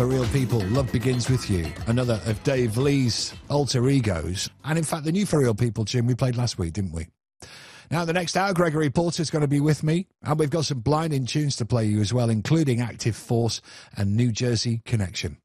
For Real People, Love Begins With You, another of Dave Lee's alter egos. And in fact, the new For Real People tune we played last week, didn't we? Now, the next hour, Gregory Porter's going to be with me, and we've got some blinding tunes to play you as well, including Active Force and New Jersey Connection.